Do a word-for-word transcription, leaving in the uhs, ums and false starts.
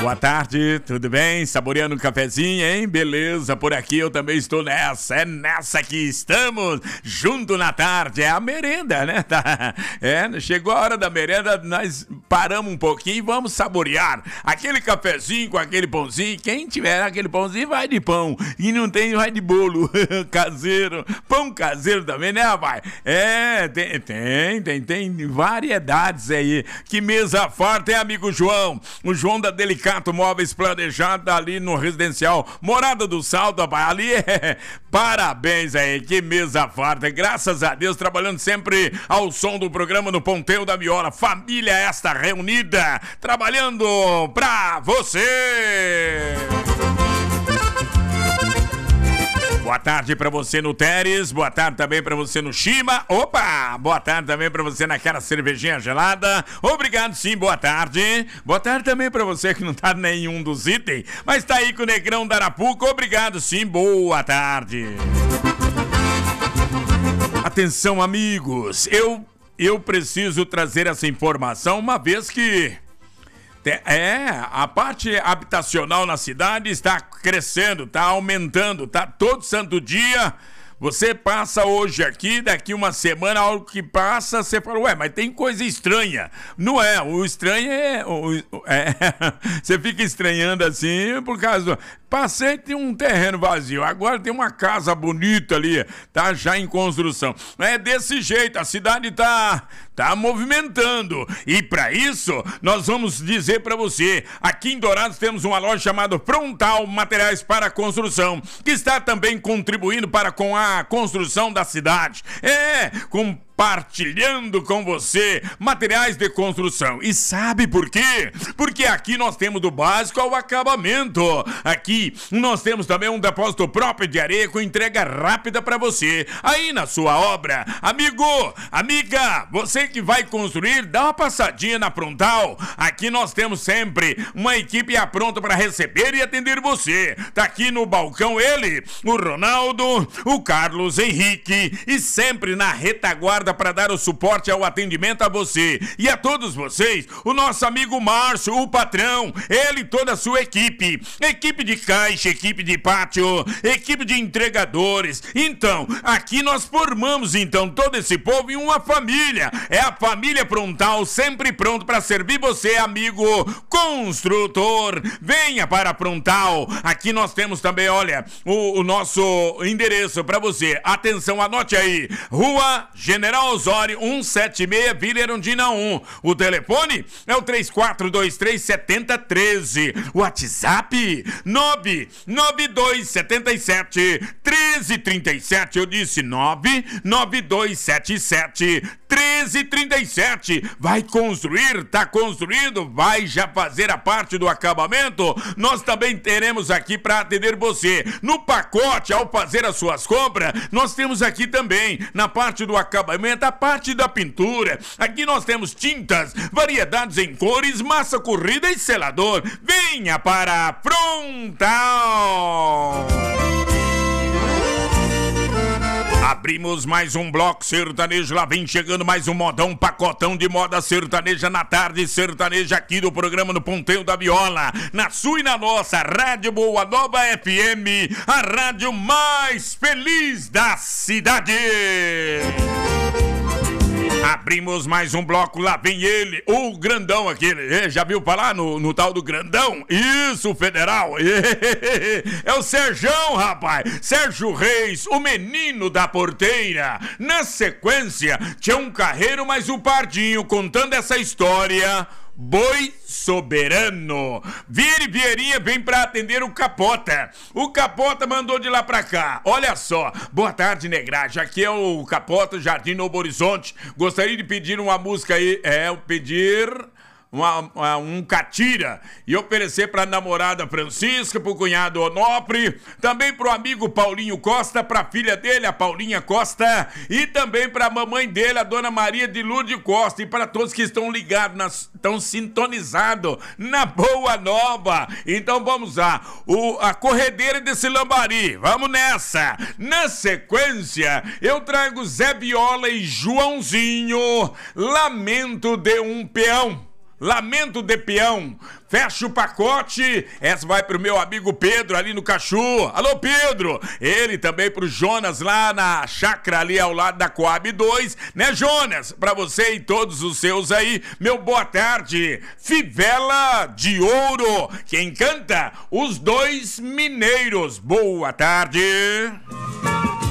Boa tarde, tudo bem? Saboreando um cafezinho, hein? Beleza, por aqui eu também estou nessa, é nessa que estamos, junto na tarde, é a merenda, né? Tá? É, chegou a hora da merenda, nós paramos um pouquinho e vamos saborear aquele cafezinho com aquele pãozinho. Quem tiver aquele pãozinho vai de pão, e não tem, vai de bolo caseiro, pão caseiro também, né, rapaz? É, tem, tem, tem, tem variedades aí. Que mesa farta, é, amigo João? O João da Delicato Móveis Planejado ali no residencial Morada do Salto, rapaz, ali é, parabéns aí, que mesa farta, graças a Deus, trabalhando sempre ao som do programa no Ponteio da Viola, família esta reunida, trabalhando pra você. Boa tarde pra você no Teres, boa tarde também pra você no Shima, opa, boa tarde também pra você naquela cervejinha gelada, obrigado sim, boa tarde, boa tarde também pra você que não tá nenhum dos itens, mas tá aí com o Negrão da Arapuca, obrigado sim, boa tarde. Atenção, amigos, eu, eu preciso trazer essa informação uma vez que... É, a parte habitacional na cidade está crescendo, está aumentando, tá todo santo dia. Você passa hoje aqui, daqui uma semana, algo que passa, você fala, ué, mas tem coisa estranha. Não é, o estranho é... O, é você fica estranhando assim por causa do... Passei, tem um terreno vazio, agora tem uma casa bonita ali, tá já em construção. É desse jeito, a cidade tá, tá movimentando. E para isso, nós vamos dizer para você, aqui em Dourados temos uma loja chamada Frontal Materiais para Construção, que está também contribuindo para com a construção da cidade. É, com compartilhando com você materiais de construção. E sabe por quê? Porque aqui nós temos do básico ao acabamento. Aqui nós temos também um depósito próprio de areia com entrega rápida para você aí na sua obra. Amigo, amiga, você que vai construir, dá uma passadinha na Frontal. Aqui nós temos sempre uma equipe pronta para receber e atender você. Tá aqui no balcão ele, o Ronaldo, o Carlos Henrique, e sempre na retaguarda para dar o suporte ao atendimento a você e a todos vocês, o nosso amigo Márcio, o patrão, ele e toda a sua equipe, equipe de caixa, equipe de pátio, equipe de entregadores. Então, aqui nós formamos então todo esse povo em uma família, é a família Frontal, sempre pronto para servir você, amigo construtor. Venha para a Frontal, aqui nós temos também, olha, o, o nosso endereço para você, atenção, anote aí, Rua General Osório cento e setenta e seis, Vila Erundina um. O telefone é o três quatro dois três, sete zero um três. O WhatsApp nove nove dois sete sete, um três três sete. Eu disse nove nove dois sete sete, um três três sete. Vai construir, tá construindo, vai já fazer a parte do acabamento. Nós também teremos aqui para atender você. No pacote, ao fazer as suas compras, nós temos aqui também, na parte do acabamento, a parte da pintura. Aqui nós temos tintas, variedades em cores, massa corrida e selador. Venha para a Frontal. Abrimos mais um bloco sertanejo, lá vem chegando mais um modão, pacotão de moda sertaneja na tarde sertaneja aqui do programa no Ponteio da Viola, na sua e na nossa Rádio Boa Nova F M, a rádio mais feliz da cidade. Abrimos mais um bloco, lá vem ele, o grandão aquele, já viu falar no, no tal do grandão? Isso, federal, é o Serjão, rapaz, Sérgio Reis, o menino da porteira. Na sequência, tinha um carreiro mais um pardinho contando essa história, Boi Soberano. Vire Vieirinha vem pra atender o Capota. O Capota mandou de lá pra cá. Olha só. Boa tarde, negragem. Aqui é o Capota, Jardim Novo Horizonte. Gostaria de pedir uma música aí. É, pedir... Uma, uma, um catira e oferecer para a namorada Francisca, para o cunhado Onofre, também para o amigo Paulinho Costa, para a filha dele, a Paulinha Costa, e também para a mamãe dele, a dona Maria de Lourdes Costa, e para todos que estão ligados, nas, estão sintonizados na Boa Nova. Então vamos lá, o, a corredeira desse lambari, vamos nessa. Na sequência, eu trago Zé Viola e Joãozinho, Lamento de um Peão. Lamento de peão. Fecha o pacote. Essa vai pro meu amigo Pedro ali no Cachu. Alô, Pedro. Ele também pro Jonas lá na chácara ali ao lado da Coab dois. Né, Jonas? Pra você e todos os seus aí, meu boa tarde. Fivela de Ouro. Quem canta? Os Dois Mineiros. Boa tarde.